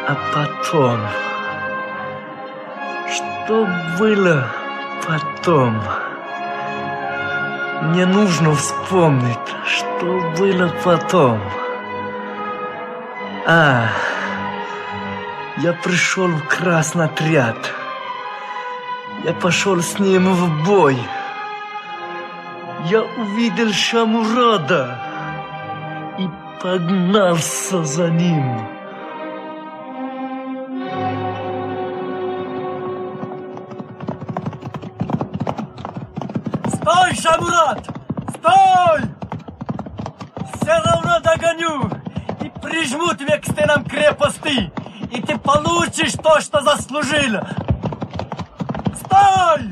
А потом... Что было потом? Мне нужно вспомнить, что было потом. Я пришел в красный отряд. Я пошел с ним в бой. Я увидел Шамурада и погнался за ним. Стой, Шамурад! Стой! Все равно догоню и прижму тебя к стенам крепости, и ты получишь то, что заслужил. Стой!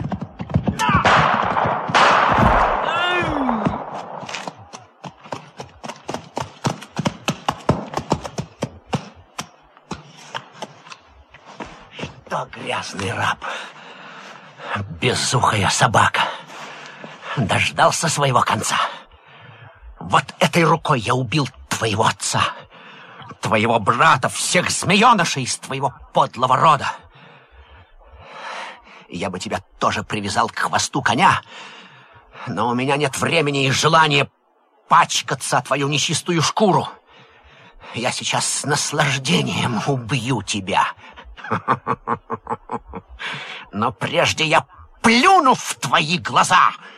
Что, грязный раб, безухая собака, дождался своего конца. Вот этой рукой я убил твоего отца, твоего брата, всех змеенышей из твоего подлого рода. Я бы тебя тоже привязал к хвосту коня, но у меня нет времени и желания пачкаться о твою нечистую шкуру. Я сейчас с наслаждением убью тебя. Но прежде я плюну в твои глаза.